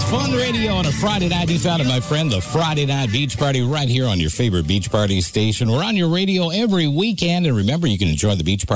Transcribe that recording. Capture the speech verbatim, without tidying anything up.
Fun radio on a Friday night. You found it, my friend, the Friday Night Beach Party right here on your favorite beach party station. We're on your radio every weekend. And remember, you can enjoy the beach party